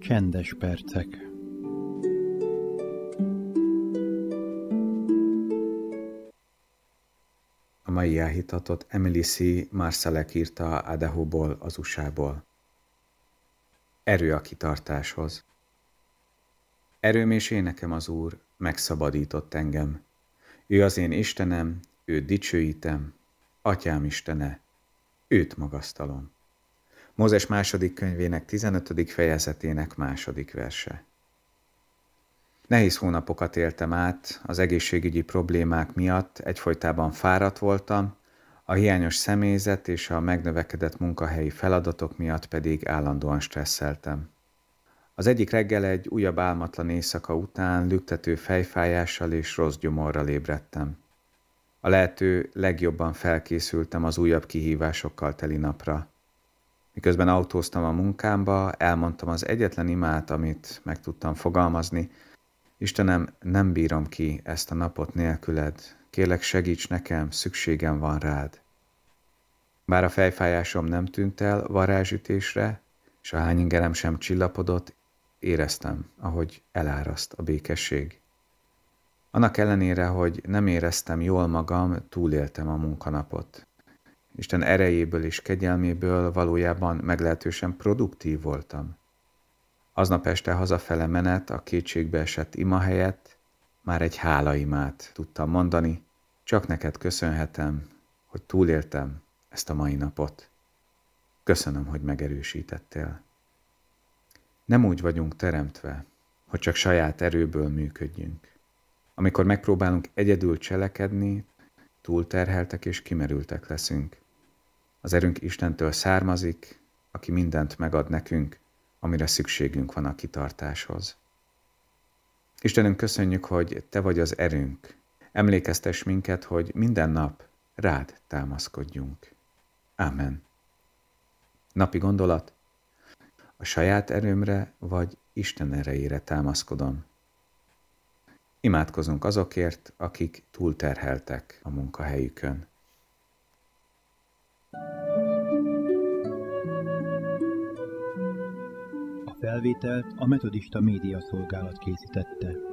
Csendes percek. A mai áhítatot Emily C. Marsalek írta Idahoból, az USA-ból. Erő a kitartáshoz. Erőm és énekem az Úr, megszabadított engem. Ő az én Istenem, őt dicsőítem, Atyám Istene, őt magasztalom. Mózes második könyvének 15. fejezetének 2. verse. Nehéz hónapokat éltem át, az egészségügyi problémák miatt egyfolytában fáradt voltam, a hiányos személyzet és a megnövekedett munkahelyi feladatok miatt pedig állandóan stresszeltem. Az egyik reggel egy újabb álmatlan éjszaka után lüktető fejfájással és rossz gyomorral ébredtem. A lehető legjobban felkészültem az újabb kihívásokkal teli napra. Miközben autóztam a munkámba, elmondtam az egyetlen imát, amit meg tudtam fogalmazni. Istenem, nem bírom ki ezt a napot nélküled. Kérlek, segíts nekem, szükségem van rád. Bár a fejfájásom nem tűnt el varázsütésre, és a hányingerem sem csillapodott, éreztem, ahogy eláraszt a békesség. Annak ellenére, hogy nem éreztem jól magam, túléltem a munkanapot. Isten erejéből és kegyelméből valójában meglehetősen produktív voltam. Aznap este hazafele menet a kétségbeesett ima helyett már egy hálaimát tudtam mondani, csak neked köszönhetem, hogy túléltem ezt a mai napot. Köszönöm, hogy megerősítettél. Nem úgy vagyunk teremtve, hogy csak saját erőből működjünk. Amikor megpróbálunk egyedül cselekedni, túlterheltek és kimerültek leszünk. Az erőnk Istentől származik, aki mindent megad nekünk, amire szükségünk van a kitartáshoz. Istenünk, köszönjük, hogy Te vagy az erőnk. Emlékeztess minket, hogy minden nap rád támaszkodjunk. Ámen. Napi gondolat: a saját erőmre vagy Isten erejére támaszkodom. Imádkozunk azokért, akik túlterheltek a munkahelyükön. A felvételt a Metodista Média Szolgálat készítette.